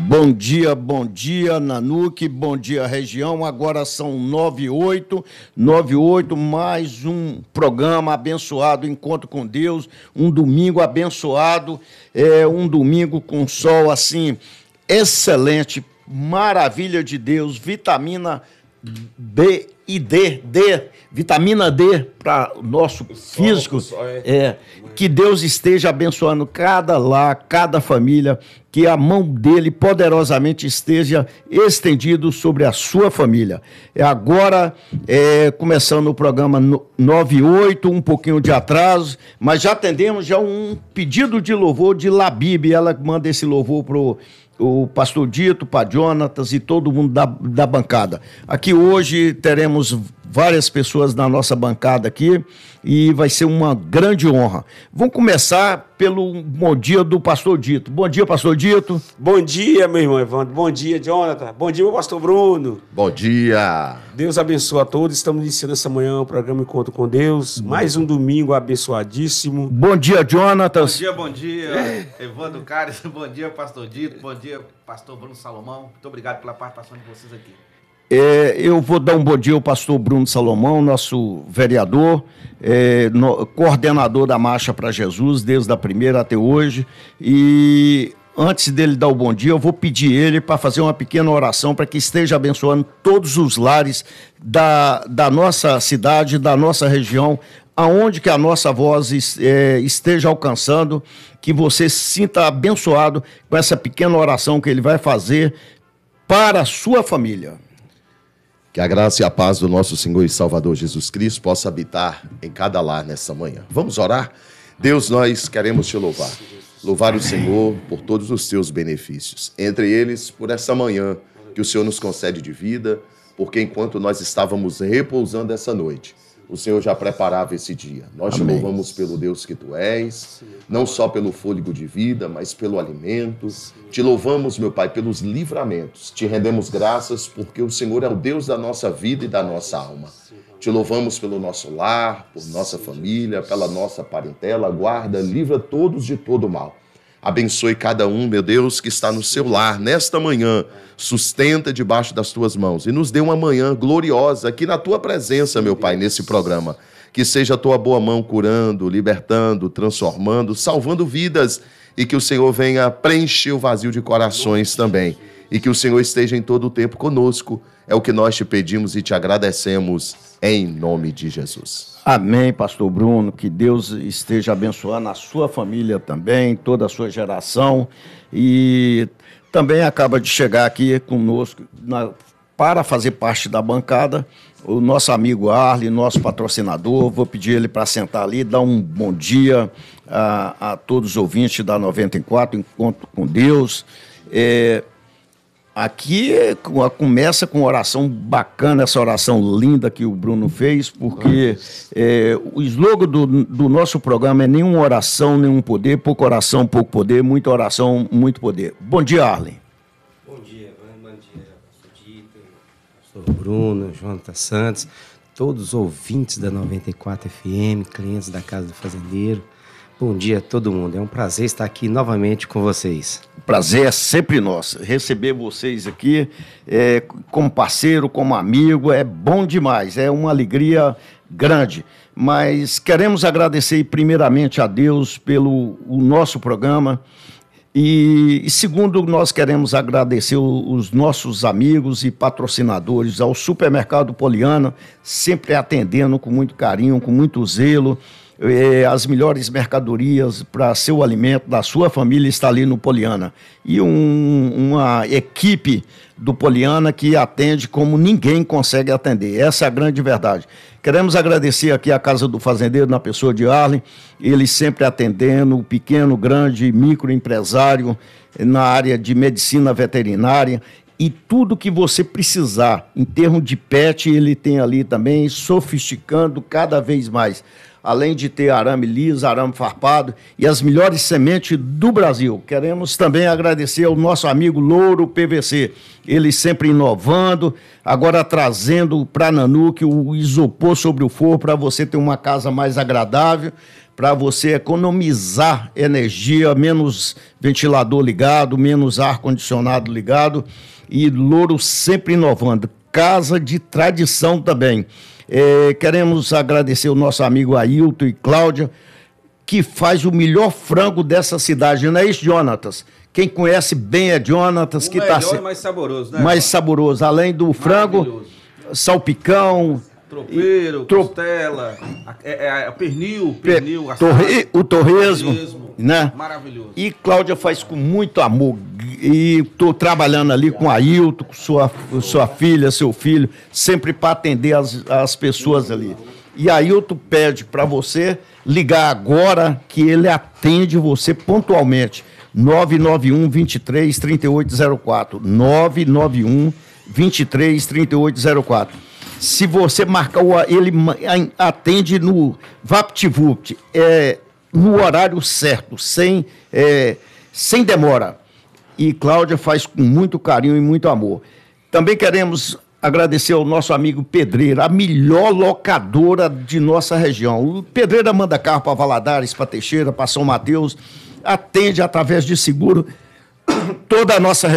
bom dia, Nanuque, bom dia, região. Agora são 9h08, mais um programa abençoado, Encontro com Deus, um domingo abençoado, um domingo com sol assim, excelente, maravilha de Deus, vitamina B e D, vitamina D para o nosso físico. Que Deus esteja abençoando cada lar, cada família, que a mão dele poderosamente esteja estendido sobre a sua família. Agora, começando o programa 9h08, um pouquinho de atraso, mas já atendemos já um pedido de louvor de Labib, ela manda esse louvor o pastor Dito, para Jonatas e todo mundo da bancada. Aqui hoje teremos várias pessoas na nossa bancada aqui e vai ser uma grande honra. Vamos começar pelo bom dia do pastor Dito. Bom dia, pastor Dito. Bom dia, meu irmão Evandro. Bom dia, Jonathan. Bom dia, meu pastor Bruno. Bom dia. Deus abençoe a todos. Estamos iniciando essa manhã o programa Encontro com Deus. Mais um domingo abençoadíssimo. Bom dia, Jonatas. Bom dia, Evandro Cares. Bom dia, pastor Dito. Bom dia, pastor Bruno Salomão. Muito obrigado pela participação de vocês aqui. Eu vou dar um bom dia ao pastor Bruno Salomão, nosso vereador, coordenador da Marcha para Jesus, desde a primeira até hoje. E antes dele dar o bom dia, eu vou pedir ele para fazer uma pequena oração para que esteja abençoando todos os lares da nossa cidade, da nossa região, aonde que a nossa voz esteja alcançando, que você se sinta abençoado com essa pequena oração que ele vai fazer para a sua família. Que a graça e a paz do nosso Senhor e Salvador Jesus Cristo possa habitar em cada lar nessa manhã. Vamos orar? Deus, nós queremos te louvar. Louvar o Senhor por todos os teus benefícios. Entre eles, por essa manhã que o Senhor nos concede de vida, porque enquanto nós estávamos repousando essa noite, o Senhor já preparava esse dia. Nós te louvamos pelo Deus que tu és, não só pelo fôlego de vida, mas pelo alimento. Te louvamos, meu Pai, pelos livramentos. Te rendemos graças porque o Senhor é o Deus da nossa vida e da nossa alma. Te louvamos pelo nosso lar, por nossa família, pela nossa parentela. Guarda, livra todos de todo mal. Abençoe cada um, meu Deus, que está no seu lar nesta manhã. Sustenta debaixo das tuas mãos e nos dê uma manhã gloriosa aqui na tua presença, meu Pai, nesse programa. Que seja a tua boa mão curando, libertando, transformando, salvando vidas e que o Senhor venha preencher o vazio de corações também. E que o Senhor esteja em todo o tempo conosco. É o que nós te pedimos e te agradecemos em nome de Jesus. Amém, pastor Bruno, que Deus esteja abençoando a sua família também, toda a sua geração, e também acaba de chegar aqui conosco para fazer parte da bancada o nosso amigo Arlen, nosso patrocinador. Vou pedir ele para sentar ali, dar um bom dia a todos os ouvintes da 94, Encontro com Deus. Aqui começa com oração bacana, essa oração linda que o Bruno fez, porque o slogan do nosso programa é nenhuma oração, nenhum poder, pouca oração, pouco poder, muita oração, muito poder. Bom dia, Arlen. Bom dia, bom dia, pastor Dito, pastor Bruno, Jonathan Santos, todos os ouvintes da 94 FM, clientes da Casa do Fazendeiro. Bom dia a todo mundo, é um prazer estar aqui novamente com vocês. O prazer é sempre nosso, receber vocês aqui como parceiro, como amigo, é bom demais, é uma alegria grande. Mas queremos agradecer primeiramente a Deus pelo nosso programa e segundo, nós queremos agradecer os nossos amigos e patrocinadores, ao Supermercado Poliana, sempre atendendo com muito carinho, com muito zelo. As melhores mercadorias para seu alimento, da sua família, está ali no Poliana. E uma equipe do Poliana que atende como ninguém consegue atender. Essa é a grande verdade. Queremos agradecer aqui a Casa do Fazendeiro, na pessoa de Arlen, ele sempre atendendo o pequeno, grande, microempresário na área de medicina veterinária. E tudo que você precisar, em termos de pet, ele tem ali também, sofisticando cada vez mais. além de ter arame liso, arame farpado e as melhores sementes do Brasil. Queremos também agradecer ao nosso amigo Louro PVC, ele sempre inovando, agora trazendo para Nanuque o isopor sobre o forro para você ter uma casa mais agradável, para você economizar energia, menos ventilador ligado, menos ar-condicionado ligado, e Louro sempre inovando. Casa de tradição também. Queremos agradecer o nosso amigo Ailton e Cláudia, que faz o melhor frango dessa cidade, não é isso, Jonatas? Quem conhece bem é Jonatas, que está melhor e mais saboroso, né? Mais saboroso, além do frango, salpicão, tropeiro, costela, pernil, o torresmo, né? Maravilhoso. E Cláudia faz com muito amor. E estou trabalhando ali com a Ailton, com sua filha, seu filho, sempre para atender as pessoas ali. E Ailton pede para você ligar agora, que ele atende você pontualmente. 991 23 3804. 991 23 3804. Se você marcar, ele atende no VaptVupt, no horário certo, sem demora. E Cláudia faz com muito carinho e muito amor. Também queremos agradecer ao nosso amigo Pedreira, a melhor locadora de nossa região. O Pedreira manda carro para Valadares, para Teixeira, para São Mateus, atende através de seguro toda a nossa região.